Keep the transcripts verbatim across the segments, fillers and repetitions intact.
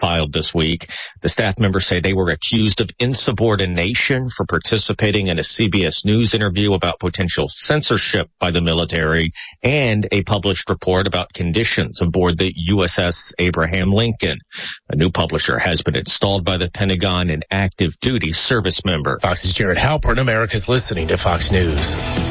filed this week. The staff members say they were accused of insubordination for participating in a C B S News interview about potential censorship by the military and a published report about conditions aboard the U S S Abraham Lincoln. A new publisher has been installed by the Pentagon, an active duty service member. Fox's Jared Halpern. America's listening to Fox News.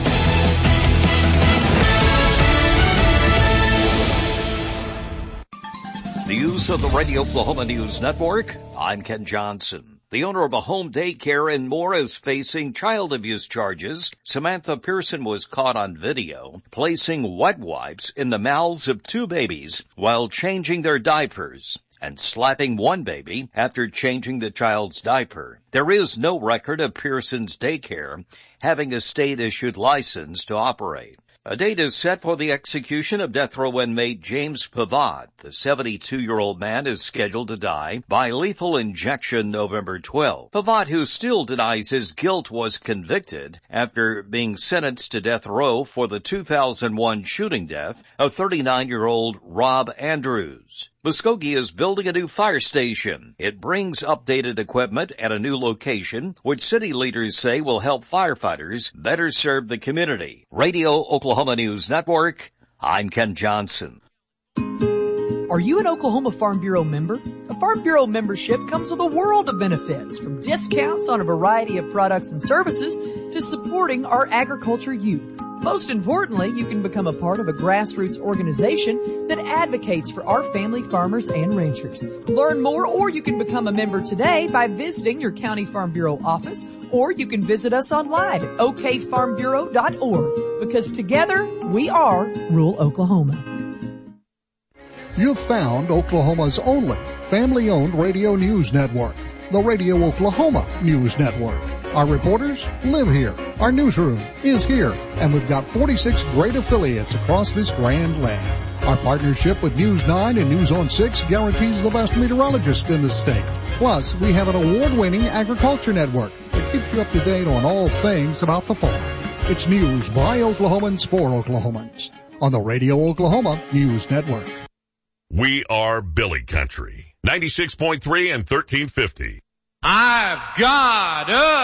News of the Radio Oklahoma News Network. I'm Ken Johnson. The owner of a home daycare and more is facing child abuse charges. Samantha Pearson was caught on video placing wet wipes in the mouths of two babies while changing their diapers and slapping one baby after changing the child's diaper. There is no record of Pearson's daycare having a state-issued license to operate. A date is set for the execution of death row inmate James Pavatt. The seventy-two-year-old man is scheduled to die by lethal injection November twelfth. Pavatt, who still denies his guilt, was convicted after being sentenced to death row for the two thousand one shooting death of thirty-nine-year-old Rob Andrews. Muskogee is building a new fire station. It brings updated equipment at a new location, which city leaders say will help firefighters better serve the community. Radio Oklahoma News Network, I'm Ken Johnson. Are you an Oklahoma Farm Bureau member? A Farm Bureau membership comes with a world of benefits, from discounts on a variety of products and services to supporting our agriculture youth. Most importantly, you can become a part of a grassroots organization that advocates for our family farmers and ranchers. Learn more, or you can become a member today by visiting your County Farm Bureau office, or you can visit us online at o k farm bureau dot org, because together we are rural Oklahoma. You've found Oklahoma's only family-owned radio news network, the Radio Oklahoma News Network. Our reporters live here. Our newsroom is here. And we've got forty-six great affiliates across this grand land. Our partnership with News nine and News on six guarantees the best meteorologists in the state. Plus, we have an award-winning agriculture network that keeps you up to date on all things about the farm. It's news by Oklahomans for Oklahomans on the Radio Oklahoma News Network. We are Billy Country, ninety-six point three and thirteen fifty. I've got a